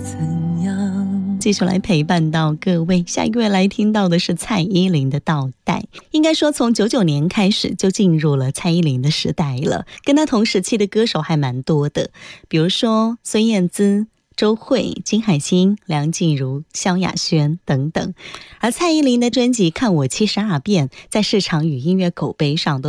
怎样。 继续来陪伴到各位，下一位来听到的是蔡依林的倒带。应该说从99年开始就进入了蔡依林的时代了，跟她同时期的歌手还蛮多的，比如说孙燕姿、周蕙、金海心、梁静茹、萧亚轩等等。而蔡依林的专辑《看我72遍》在市场与音乐口碑上都